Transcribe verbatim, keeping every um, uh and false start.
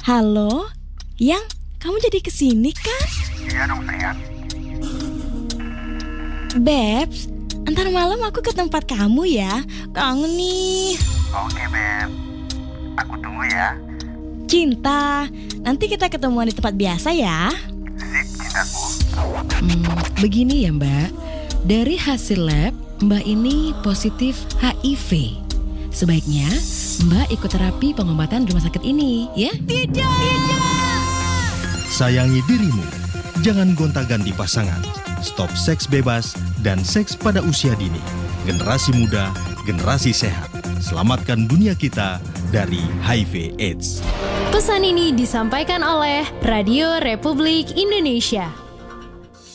Halo, Yang, kamu jadi kesini kan? Iya dong sayang. Babs, ntar malam aku ke tempat kamu ya. Kangen nih. Oke Beb, aku tunggu ya. Cinta, nanti kita ketemuan di tempat biasa ya. Sip cintaku. Hmm, begini ya Mbak, dari hasil lab Mbak ini positif H I V. Sebaiknya Mbak ikut terapi pengobatan di rumah sakit ini ya. Tidak, tidak. Sayangi dirimu, jangan gonta-ganti pasangan. Stop seks bebas dan seks pada usia dini. Generasi muda, generasi sehat. Selamatkan dunia kita dari H I V AIDS. Pesan ini disampaikan oleh Radio Republik Indonesia.